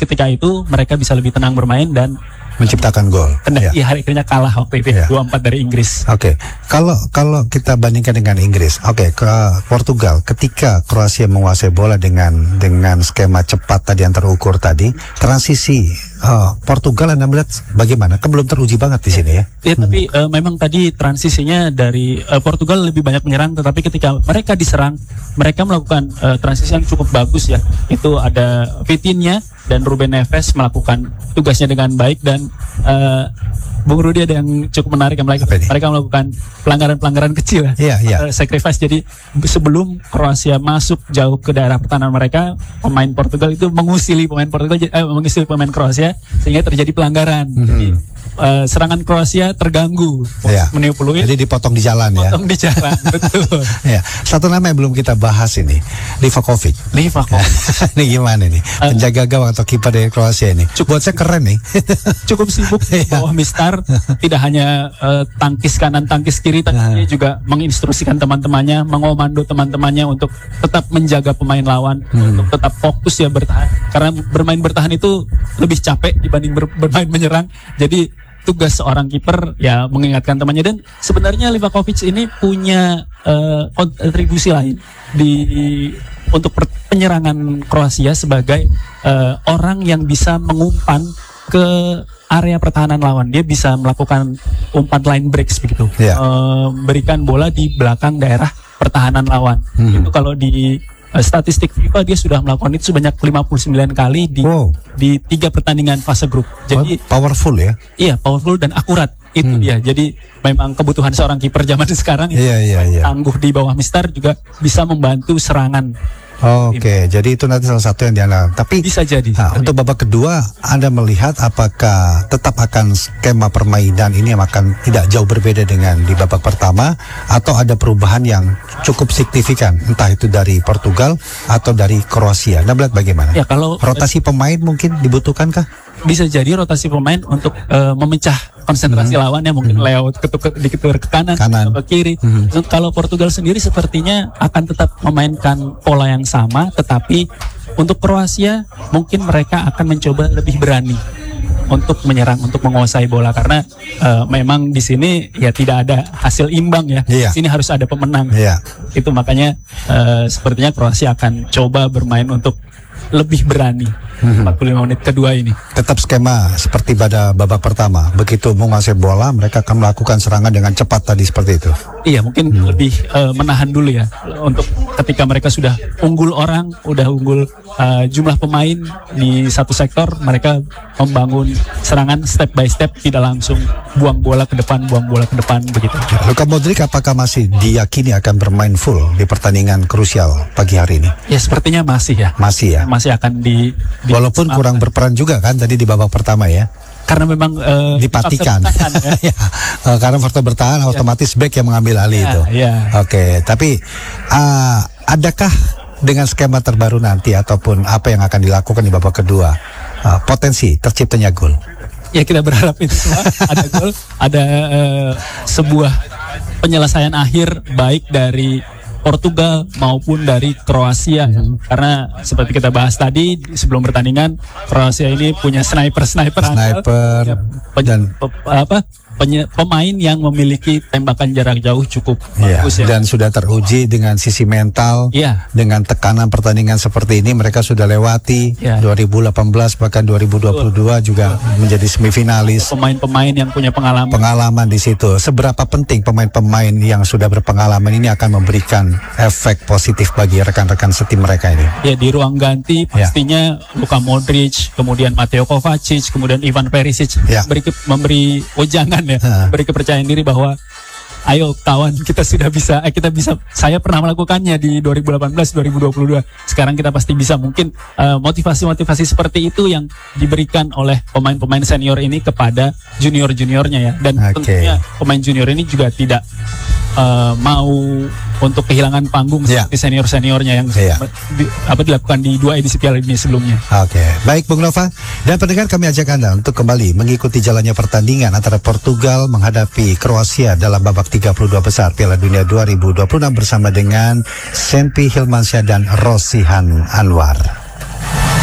ketika itu mereka bisa lebih tenang bermain dan menciptakan gol. Akhirnya kalah waktu itu 2-4 dari Inggris. Oke. Kalau kita bandingkan dengan Inggris, ke Portugal ketika Kroasia menguasai bola dengan skema cepat tadi yang terukur tadi, transisi Portugal Anda melihat bagaimana? Kan belum teruji banget di sini ya. Ya, tapi memang tadi transisinya dari Portugal lebih banyak menyerang, tetapi ketika mereka diserang, mereka melakukan transisi yang cukup bagus ya. Itu ada Vitinha dan Ruben Neves melakukan tugasnya dengan baik, dan Bung Rudi ada yang cukup menarik yang mereka melakukan pelanggaran kecil sacrifice. Jadi sebelum Kroasia masuk jauh ke daerah pertahanan mereka, pemain Portugal itu mengusili pemain Kroasia sehingga terjadi pelanggaran. Jadi serangan Kroasia terganggu, meniup peluit. Jadi dipotong di jalan di jalan, betul. Satu nama yang belum kita bahas ini, Livakovic. Ini gimana nih? Penjaga gawang atau kiper dari Kroasia ini. Buat saya keren nih. Cukup sibuk bawah mistar, tidak hanya tangkis kanan, tangkis kiri, tapi dia juga menginstruksikan teman-temannya, mengomando teman-temannya untuk tetap menjaga pemain lawan, untuk tetap fokus ya bertahan. Karena bermain bertahan itu lebih capek dibanding bermain menyerang. Jadi tugas seorang kiper ya mengingatkan temannya, dan sebenarnya Livakovic ini punya kontribusi lain untuk penyerangan Kroasia sebagai orang yang bisa mengumpan ke area pertahanan lawan. Dia bisa melakukan umpan line breaks begitu, berikan bola di belakang daerah pertahanan lawan. Itu kalau di statistik FIFA dia sudah melakukan itu sebanyak 59 kali di 3 pertandingan fase grup. Jadi powerful ya? Iya, powerful dan akurat. Itu dia. Jadi memang kebutuhan seorang kiper zaman sekarang tangguh di bawah mistar juga bisa membantu serangan. Oke, jadi itu nanti salah satu yang dianalisa. Tapi bisa jadi. Untuk babak kedua, Anda melihat apakah tetap akan skema permainan ini yang akan tidak jauh berbeda dengan di babak pertama, atau ada perubahan yang cukup signifikan, entah itu dari Portugal atau dari Kroasia? Anda melihat bagaimana? Ya, kalau rotasi pemain mungkin dibutuhkankah? Bisa jadi rotasi pemain untuk memecah konsentrasi lawan, ya mungkin lewat diketur ke kanan atau ke kiri. Kalau Portugal sendiri sepertinya akan tetap memainkan pola yang sama, tetapi untuk Kroasia mungkin mereka akan mencoba lebih berani untuk menyerang, untuk menguasai bola, karena memang di sini ya tidak ada hasil imbang ya. Di sini harus ada pemenang. Itu makanya sepertinya Kroasia akan coba bermain untuk lebih berani 45 menit kedua ini. Tetap skema seperti pada babak pertama. Begitu menguasai bola, mereka akan melakukan serangan dengan cepat tadi seperti itu. Iya, mungkin lebih menahan dulu ya. Untuk ketika mereka sudah unggul orang, udah unggul jumlah pemain di satu sektor, mereka membangun serangan step by step, tidak langsung buang bola ke depan begitu. Luka Modric apakah masih diyakini akan bermain full di pertandingan krusial pagi hari ini? Ya, sepertinya masih ya. Masih akan walaupun kurang berperan juga kan tadi di babak pertama ya. Karena memang dipatikan. Karena faktor bertahan otomatis back yang mengambil alih itu. Oke, tapi adakah dengan skema terbaru nanti ataupun apa yang akan dilakukan di babak kedua potensi terciptanya gol? Ya, kita berharap itu semua ada gol, ada sebuah penyelesaian akhir baik dari Portugal maupun dari Kroasia, karena seperti kita bahas tadi sebelum pertandingan, Kroasia ini punya sniper pemain yang memiliki tembakan jarak jauh cukup bagus ya. Dan sudah teruji dengan sisi mental, dengan tekanan pertandingan seperti ini mereka sudah lewati 2018 bahkan 2022 juga menjadi semifinalis. Pemain-pemain yang punya pengalaman di situ. Seberapa penting pemain-pemain yang sudah berpengalaman ini akan memberikan efek positif bagi rekan-rekan setim mereka ini? Ya, di ruang ganti pastinya Luka Modric, kemudian Mateo Kovacic, kemudian Ivan Perisic memberi wejangan beri kepercayaan diri bahwa ayo kawan, kita bisa, saya pernah melakukannya di 2018, 2022. Sekarang kita pasti bisa. Mungkin motivasi-motivasi seperti itu yang diberikan oleh pemain-pemain senior ini kepada junior-juniornya ya. Dan tentunya pemain junior ini juga tidak mau untuk kehilangan panggung seperti senior-seniornya yang dilakukan di 2 edisi Piala Dunia sebelumnya. Baik Bung Nova dan pendengar, kami ajak Anda untuk kembali mengikuti jalannya pertandingan antara Portugal menghadapi Kroasia dalam babak 32 besar Piala Dunia 2026 bersama dengan Sempi Hilmansyah dan Rosihan Anwar.